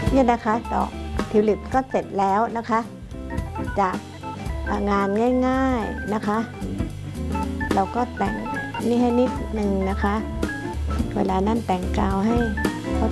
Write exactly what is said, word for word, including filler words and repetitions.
นี่นะคะดอกทิวลิปก็เสร็จแล้วนะคะจากงานง่ายๆนะคะเราก็แต่งนี่ให้นิดนึงนะคะเวลานั้นแต่งกาวให้